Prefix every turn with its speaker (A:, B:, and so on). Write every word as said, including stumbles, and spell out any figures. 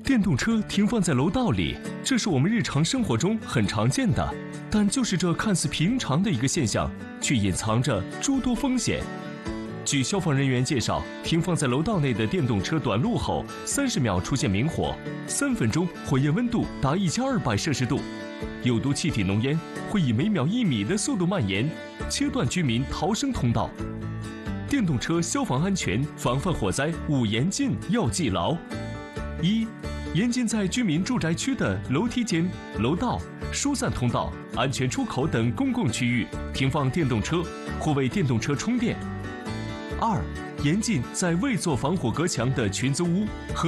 A: 电动车停放在楼道里，这是我们日常生活中很常见的，但就是这看似平常的一个现象，却隐藏着诸多风险。据消防人员介绍，停放在楼道内的电动车短路后，三十秒出现明火，三分钟火焰温度达一千二百摄氏度，有毒气体浓烟会以每秒一米的速度蔓延，切断居民逃生通道。电动车消防安全防范火灾五严禁要记牢：一、严禁在居民住宅区的楼梯间、楼道、疏散通道、安全出口等公共区域停放电动车或为电动车充电。二、严禁在未做防火隔墙的群租屋和